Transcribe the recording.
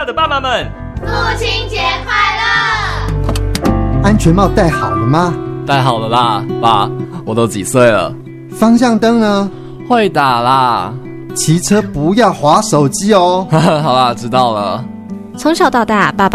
的爸妈们， 父亲节快乐！ 安全帽戴好了吗？ 戴好了啦，爸，我都几岁了？ 方向灯呢？ 会打啦。 骑车不要滑手机哦。 好啦，知道了。 从小到大，爸爸